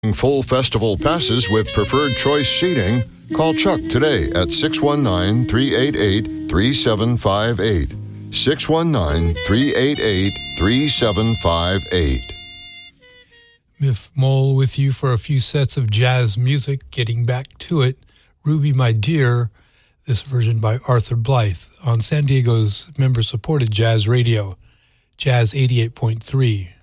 Full festival passes with preferred choice seating. Call Chuck today at 619-388-3758. 619-388-3758. Miff Mole with you for a few sets of jazz music. Getting back to it, Ruby My Dear, this version by Arthur Blythe on San Diego's member-supported jazz radio, Jazz 88.3.